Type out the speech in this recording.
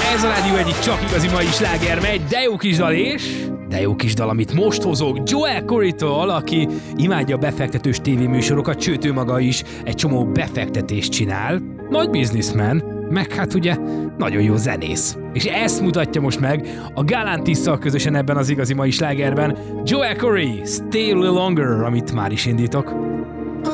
Ez a rádió egyik csak igazi mai sláger megy, de jó kis dal de jó kis dal, amit most hozok Joel Corrytól, aki imádja a befektetős tévéműsorokat, sőt ő maga is egy csomó befektetést csinál. Nagy businessman, meg hát ugye nagyon jó zenész. És ezt mutatja most meg a Galantisszal közösen ebben az igazi mai slágerben. Joel Corry, Stay a Little Longer, amit már is indítok.